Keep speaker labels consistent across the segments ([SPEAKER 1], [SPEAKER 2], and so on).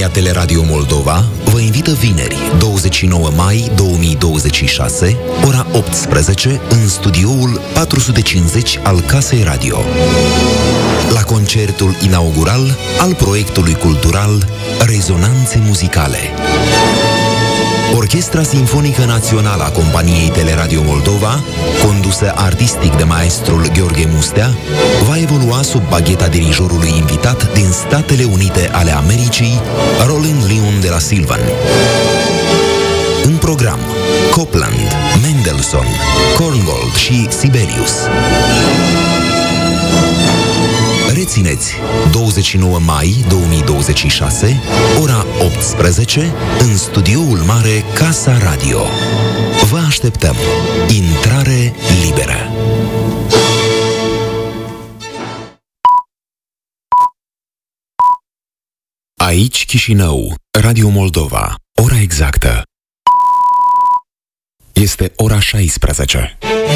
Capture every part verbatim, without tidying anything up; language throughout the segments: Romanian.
[SPEAKER 1] Compania Teleradio Moldova vă invită vineri, douăzeci și nouă mai două mii douăzeci și șase, ora optsprezece, în studioul patru sute cincizeci al Casei Radio, la concertul inaugural al proiectului cultural Rezonanțe Muzicale. Orchestra Sinfonică Națională a Companiei Teleradio Moldova, condusă artistic de maestrul Gheorghe Mustea, va evolua sub bagheta dirijorului invitat din Statele Unite ale Americii, Roland Leon de la Silvan. În program, Copland, Mendelssohn, Korngold și Sibelius. Rețineți, douăzeci și nouă mai două mii douăzeci și șase, ora optsprezece, în studioul mare Casa Radio. Vă așteptăm. Intrare liberă. Aici Chișinău, Radio Moldova. Ora exactă este ora șaisprezece.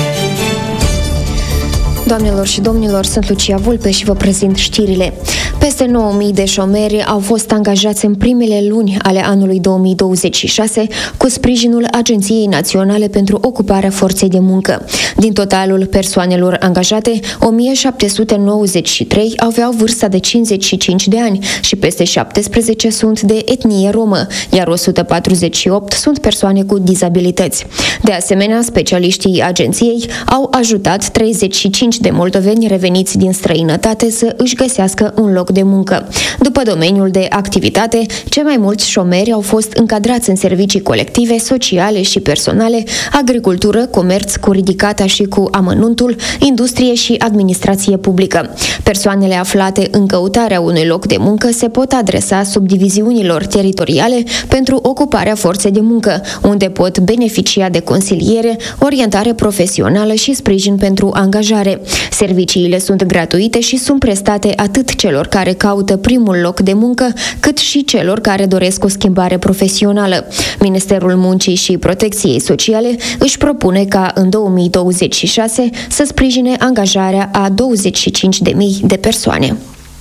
[SPEAKER 2] Doamnelor și domnilor, sunt Lucia Vulpe și vă prezint știrile. Peste nouă mii de șomeri au fost angajați în primele luni ale anului două mii douăzeci și șase cu sprijinul Agenției Naționale pentru Ocuparea Forței de Muncă. Din totalul persoanelor angajate, o mie șapte sute nouăzeci și trei aveau vârsta de cincizeci și cinci de ani și peste șaptesprezece sunt de etnie romă, iar o sută patruzeci și opt sunt persoane cu dizabilități. De asemenea, specialiștii agenției au ajutat treizeci și cinci de moldoveni reveniți din străinătate să își găsească un loc de muncă. După domeniul de activitate, cei mai mulți șomeri au fost încadrați în servicii colective, sociale și personale, agricultură, comerț cu ridicata și cu amănuntul, industrie și administrație publică. Persoanele aflate în căutarea unui loc de muncă se pot adresa subdiviziunilor teritoriale pentru ocuparea forței de muncă, unde pot beneficia de consiliere, orientare profesională și sprijin pentru angajare. Serviciile sunt gratuite și sunt prestate atât celor care caută primul loc de muncă, cât și celor care doresc o schimbare profesională. Ministerul Muncii și Protecției Sociale își propune ca în două mii douăzeci și șase să sprijine angajarea a douăzeci și cinci de mii de persoane.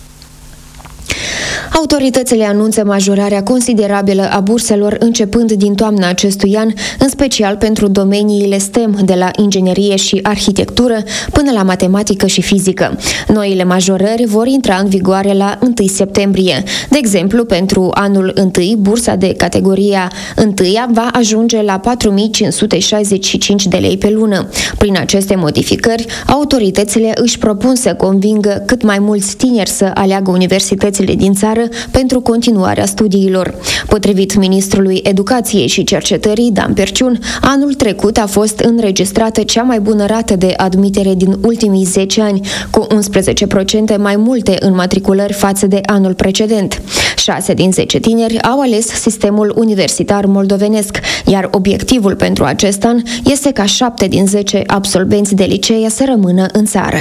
[SPEAKER 2] Autoritățile anunță majorarea considerabilă a burselor începând din toamna acestui an, în special pentru domeniile STEM, de la inginerie și arhitectură până la matematică și fizică. Noile majorări vor intra în vigoare la întâi septembrie. De exemplu, pentru anul întâi, bursa de categoria întâia va ajunge la patru mii cinci sute șaizeci și cinci de lei pe lună. Prin aceste modificări, autoritățile își propun să convingă cât mai mulți tineri să aleagă universitățile din țară pentru continuarea studiilor. Potrivit ministrului Educației și Cercetării, Dan Perciun, anul trecut a fost înregistrată cea mai bună rată de admitere din ultimii zece ani, cu unsprezece la sută mai multe înmatriculări față de anul precedent. șase din zece tineri au ales sistemul universitar moldovenesc, iar obiectivul pentru acest an este ca șapte din zece absolvenți de licee să rămână în țară.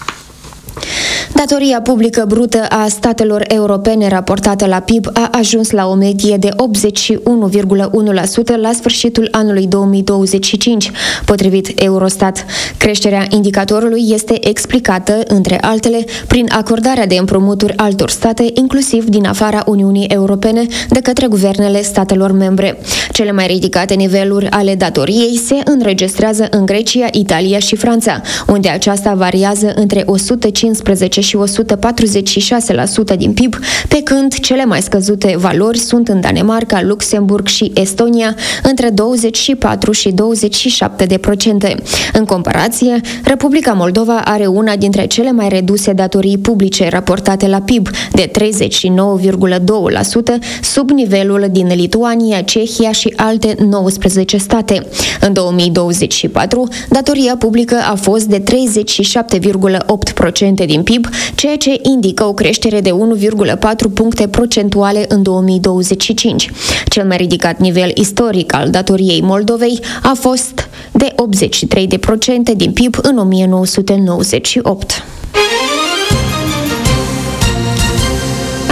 [SPEAKER 2] Datoria publică brută a statelor europene raportată la P I B a ajuns la o medie de optzeci și unu virgulă unu la sută la sfârșitul anului două mii douăzeci și cinci, potrivit Eurostat. Creșterea indicatorului este explicată, între altele, prin acordarea de împrumuturi altor state, inclusiv din afara Uniunii Europene, de către guvernele statelor membre. Cele mai ridicate niveluri ale datoriei se înregistrează în Grecia, Italia și Franța, unde aceasta variază între o sută cincisprezece și o sută patruzeci și șase la sută din P I B, pe când cele mai scăzute valori sunt în Danemarca, Luxemburg și Estonia, între douăzeci și patru și douăzeci și șapte de procente. În comparație, Republica Moldova are una dintre cele mai reduse datorii publice raportate la P I B, de treizeci și nouă virgulă doi la sută, sub nivelul din Lituania, Cehia și alte nouăsprezece state. În două mii douăzeci și patru, datoria publică a fost de treizeci și șapte virgulă opt la sută din P I B, ceea ce indică o creștere de unu virgulă patru puncte procentuale în două mii douăzeci și cinci. Cel mai ridicat nivel istoric al datoriei Moldovei a fost de optzeci și trei la sută din P I B în o mie nouă sute nouăzeci și opt.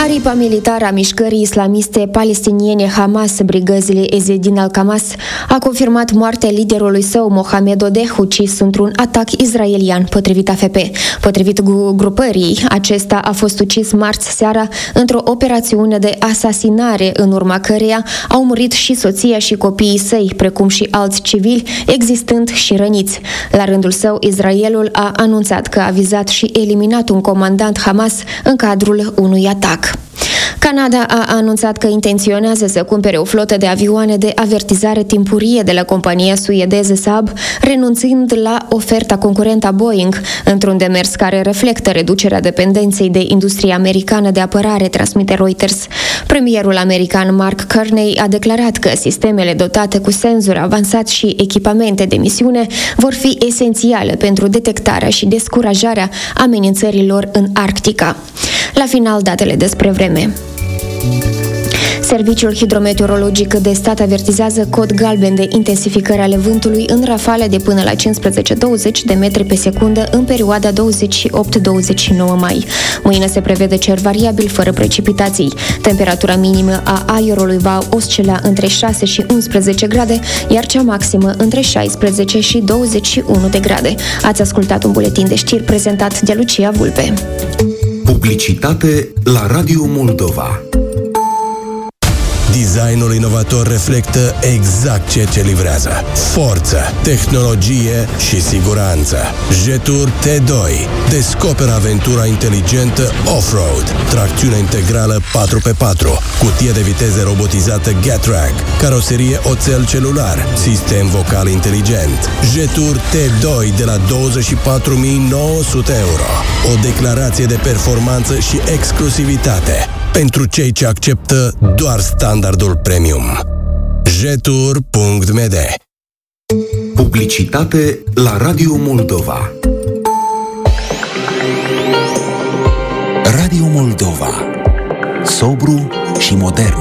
[SPEAKER 2] Aripa militară a mișcării islamiste palestiniene Hamas, brigăzile Ezedin al-Hamas, a confirmat moartea liderului său, Mohamed Odeh, ucis într-un atac israelian, potrivit A F P. Potrivit grupării, acesta a fost ucis marți seara într-o operațiune de asasinare, în urma căreia au murit și soția și copiii săi, precum și alți civili, existând și răniți. La rândul său, Israelul a anunțat că a vizat și eliminat un comandant Hamas în cadrul unui atac. Canada a anunțat că intenționează să cumpere o flotă de avioane de avertizare timpurie de la compania suedeză Saab, renunțând la oferta concurentă a Boeing, într-un demers care reflectă reducerea dependenței de industria americană de apărare, transmite Reuters. Premierul american Mark Carney a declarat că sistemele dotate cu senzori avansați și echipamente de misiune vor fi esențiale pentru detectarea și descurajarea amenințărilor în Arctica. La final, datele despre vreme. Serviciul hidrometeorologic de stat avertizează cod galben de intensificări ale vântului în rafale de până la cincisprezece douăzeci de metri pe secundă în perioada douăzeci și opt douăzeci și nouă mai. Mâine se prevede cer variabil fără precipitații. Temperatura minimă a aerului va oscila între șase și unsprezece grade, iar cea maximă între șaisprezece și douăzeci și unu de grade. Ați ascultat un buletin de știri prezentat de Lucia Vulpe.
[SPEAKER 1] Publicitate la Radio Moldova.
[SPEAKER 3] Designul inovator reflectă exact ceea ce livrează. Forță, tehnologie și siguranță. Jetur T doi. Descoperă aventura inteligentă off-road. Tracțiune integrală patru pe patru. Cutie de viteze robotizată Getrack. Caroserie oțel celular. Sistem vocal inteligent. Jetur T doi de la douăzeci și patru mii nouă sute euro. O declarație de performanță și exclusivitate pentru cei ce acceptă doar standardul premium. jetur punct m d.
[SPEAKER 1] Publicitate la Radio Moldova. Radio Moldova. Sobru și modern.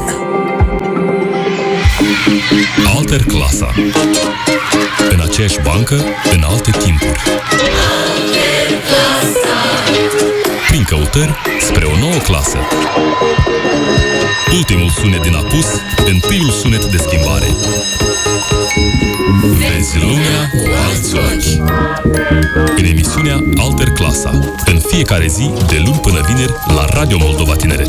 [SPEAKER 4] Alter Clasa. În aceeași bancă, în alte timpuri. Alter Clasa. Prin căutări spre o nouă clasă. Ultimul sunet din apus, întâiul sunet de schimbare. Vezi lumea cu alți ochi. În emisiunea Alter Clasa, în fiecare zi, de luni până vineri, la Radio Moldova Tineret.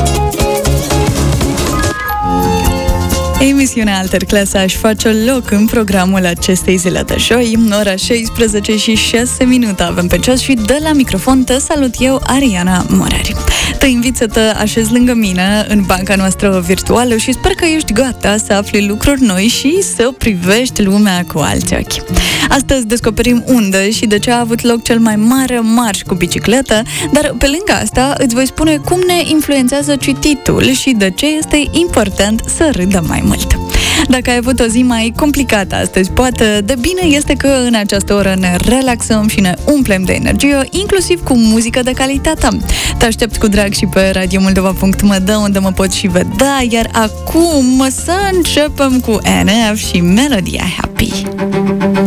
[SPEAKER 5] Emisiunea Alter Clasa își face loc în programul acestei zile de joi, ora șaisprezece și șase minute avem pe ceas și de la microfon te salut eu, Ariana Morari. Te invit să te așezi lângă mine în banca noastră virtuală și sper că ești gata să afli lucruri noi și să privești lumea cu alți ochi. Astăzi descoperim unde și de ce a avut loc cel mai mare marș cu bicicletă, dar pe lângă asta îți voi spune cum ne influențează cititul și de ce este important să râdăm mai mult. Dacă ai avut o zi mai complicată astăzi, poate de bine este că în această oră ne relaxăm și ne umplem de energie, inclusiv cu muzică de calitate. Te aștept cu drag și pe radio moldova punct m d, unde mă poți și vedea, iar acum să începem cu N F și melodia Happy.